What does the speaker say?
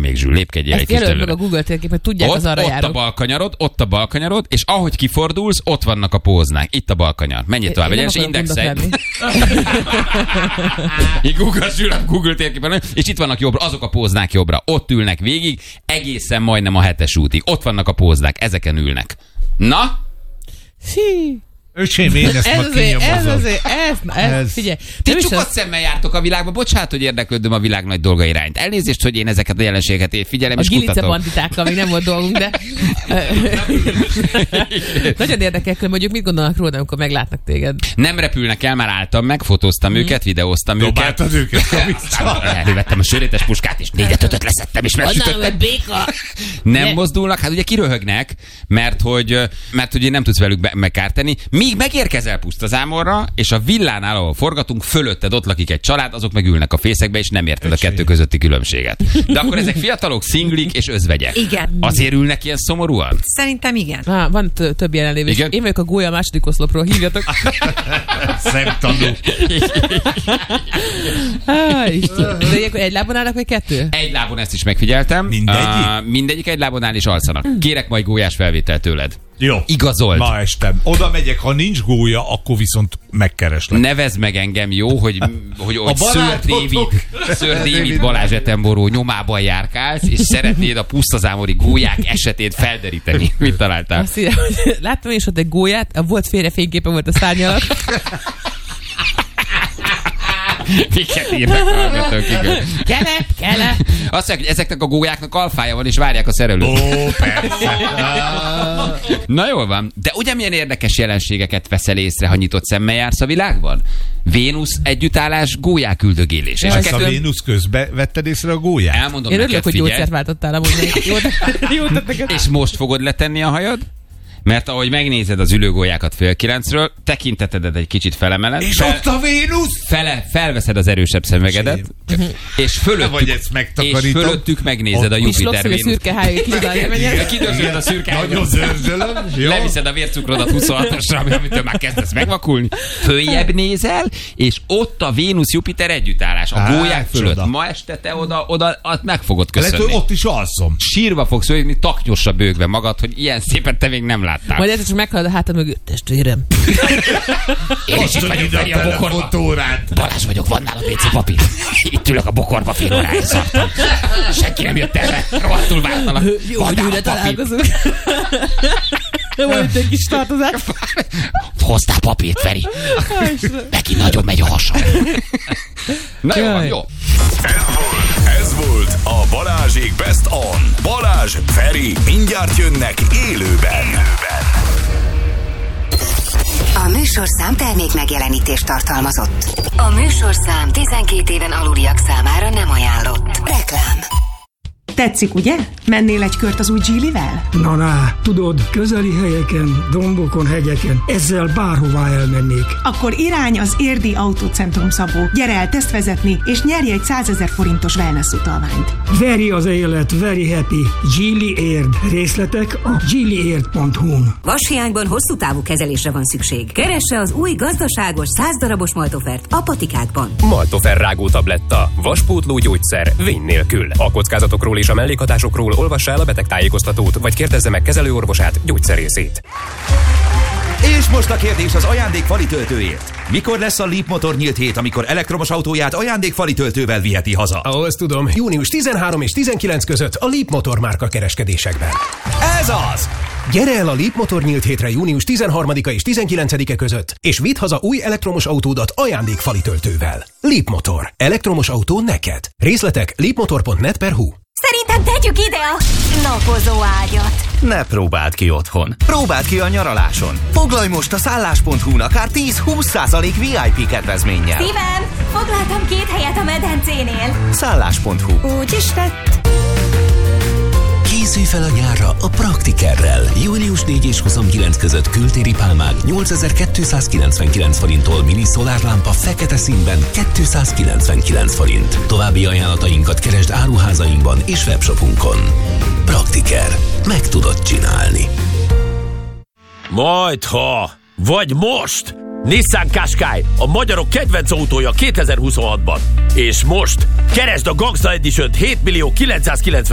még, Zsül, lépkedjél egy kis Jelöld meg előre. a Google térképet, tudják, az arra járok. Ott a bal kanyarod, és ahogy kifordulsz, ott vannak a póznák. Itt a bal kanyar. Menjél tovább, Én egyenes nem akarok indexelj. gondok Google térképen, és itt vannak jobbra, azok a póznák jobbra. Ott ülnek végig, egészen majdnem a 7-es útig. Ott vannak a póznák, ezeken ülnek. Na? Öcsém, én ezt ma kinyomozom. Ez, figyelj. Ti csukott szemmel jártok a világba, bocsánat, hogy érdeklődöm a világ nagy dolgai irányt. Elnézést, hogy én ezeket a jelenségeket figyelem és kutatom. A Gilice banditákkal még nem volt dolgunk, de nagyon érdekel, hogy mondjuk mit gondolnak róla, amikor meglátnak téged. Nem repülnek el, már álltam meg, fotóztam őket, videóztam őket. Dobáltad őket. Elővettem a sörétes puskát, és 4-5 leszettem, és megsütöttem. Nem mozdulnak, hát ugye kiröhögnek, mert hogy én nem tudsz velük megkárteni. Míg megérkezel Pusztazámorra, és a villánál, ahol forgatunk, fölötted ott lakik egy család, azok megülnek a fészekbe, és nem érted a kettő közötti különbséget. De akkor ezek fiatalok, szinglik és özvegyek. Igen. Azért ülnek ilyen szomorúan? Szerintem igen. Van több jelenlévő. Én vagyok a gólya második oszlopról, hívjatok. Szemtanú. De egy lábon állnak, vagy kettő? Egy lábon, ezt is megfigyeltem. Mindegyik egy lábon áll és alszanak. Kérek majd gólyás felvételt tőled. Jó. Igazold. Ma estem. Oda megyek, ha nincs gólya, akkor viszont megkereslek. Nevezd meg engem, jó, hogy Sir David Balázs Attenborough nyomában járkálsz, és szeretnéd a pusztazámori gólyák esetét felderíteni. Mit találtál? Azt írja, hogy láttam én is ott egy gólyát, volt félrefényképe volt a szárny alatt. Miket írnak hallgatók, igen. Kele. Azt mondják, hogy ezeknek a gólyáknak alfája van, és várják a szerelőt. Ó, persze. Na jól van. De ugye milyen érdekes jelenségeket veszel észre, ha nyitott szemmel jársz a világban? Vénusz együttállás, gólyák üldögélés. És ezt a Vénusz közben vetted észre a gólyát? Elmondom én neked, örülök, hogy figyelj. gyógyszert váltottál amúgy. Jó neked. És most fogod letenni a hajad? Mert ahogy megnézed az ülőgólyákat 8:30-ről, tekintetedet egy kicsit felemeled. És ott a Vénusz! Felveszed az erősebb szemüvegedet, és fölöttük megnézed a Jupiter Vénusz. Szürke hájé, Kidőzöd a szürke háját. Nagyon zörzsölöm. Leviszed a vércukrodat 26-osra, amitől már kezdesz megvakulni. Följebb nézel, és ott a Vénusz-Jupiter együttállás. A gólyák fölött. Csoda. Ma este te oda meg fogod köszönni. Lehet, hogy ott is alszom. Sírva fogsz ölni, taknyosra bőgve magad, hogy ilyen szépen te még nem láttál. Majd ez csak meghallod a hátad mögött, testvérem. Én is itt vagyok, Feri, a bokorba. Balázs vagyok, van nála WC papír. Itt ülök a bokorba, fél órája szartam. Senki nem jött erre, rohadtul vártalak. Jó, hogy újra találkozunk. Van itt egy kis tartozás. Hoztál papírt, Feri. Neki nagyon megy a hasa. Na jó, jó. Ez volt a Balázsék Best On. Balázs, Feri, mindjárt jönnek élőben. A műsorszám termék megjelenítést tartalmazott. A műsorszám 12 éven aluliak számára nem ajánlott. Reklám. Tetszik, ugye? Mennél egy kört az új Geely-vel? Na, tudod, közeli helyeken, dombokon, hegyeken, ezzel bárhová elmennék. Akkor irány az Érdi Autócentrum, Szabó. Gyere el tesztvezetni, és nyerj egy 100 000 forintos wellness utalványt. Veri az élet, very happy. Geely Érd. Részletek a geelyérd.hu-n. Vashiányban hosszú távú kezelésre van szükség. Keresse az új gazdaságos 100 darabos Maltofert a patikákban. Maltofer rágó tabletta. Vaspótló gyógyszer. Vény nélkül. A kockázatokról és a mellékhatásokról olvassa el a betegtájékoztatót, vagy kérdezze meg kezelőorvosát, gyógyszerészét. És most a kérdés az ajándékfali töltőért. Mikor lesz a Leap Motor nyílt hét, amikor elektromos autóját ajándékfali töltővel viheti haza? Ezt tudom. Június 13 és 19 között a Leap Motor márka kereskedésekben. Ez az! Gyere el a Leap Motor nyílt hétre június 13-a és 19-e között, és vidd haza új elektromos autódat ajándékfali töltővel. Leap Motor. Elektromos autó neked. Részletek leapmotor.net/hu. Szerintem tegyük ide a napozó ágyat. Ne próbáld ki otthon. Próbáld ki a nyaraláson. Foglalj most a szállás.hu-n akár 10-20% VIP kedvezménnyel. Steven, foglaltam 2 helyet a medencénél. Szállás.hu. Úgy is lett. Készülj fel a nyárra a Praktikerrel. Július 4 és 29 között kültéri pálmák 8299 forinttól, mini szolárlámpa fekete színben 299 forint. További ajánlatainkat keresd áruházainkban és webshopunkon. Praktiker. Meg tudod csinálni. Majdha, vagy most! Nissan Qashqai, a magyarok kedvenc autója 2026-ban. És most keresd a Gangsta Edition-t 7.990